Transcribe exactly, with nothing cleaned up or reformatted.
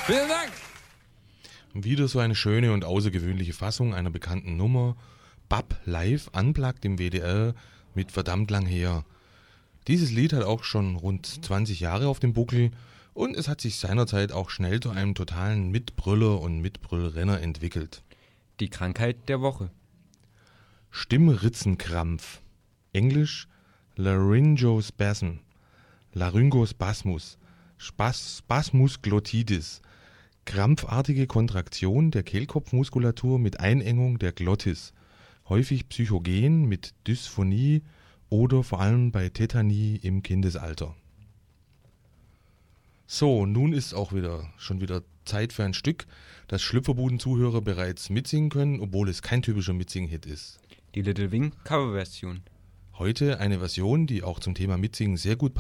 Vielen Dank. Wieder so eine schöne und außergewöhnliche Fassung einer bekannten Nummer. Bab live unplugged im W D R mit verdammt lang her. Dieses Lied hat auch schon rund zwanzig Jahre auf dem Buckel und es hat sich seinerzeit auch schnell zu einem totalen Mitbrüller und Mitbrüllrenner entwickelt. Die Krankheit der Woche. Stimmritzenkrampf. Englisch Laryngospasm. Laryngospasmus. Spas- Spasmusglottitis. Krampfartige Kontraktion der Kehlkopfmuskulatur mit Einengung der Glottis. Häufig psychogen mit Dysphonie oder vor allem bei Tetanie im Kindesalter. So, nun ist auch wieder schon wieder Zeit für ein Stück, das Schlüpferbuden-Zuhörer bereits mitsingen können, obwohl es kein typischer Mitsingen-Hit ist. Die Little Wing Coverversion. Heute eine Version, die auch zum Thema Mitsingen sehr gut passt.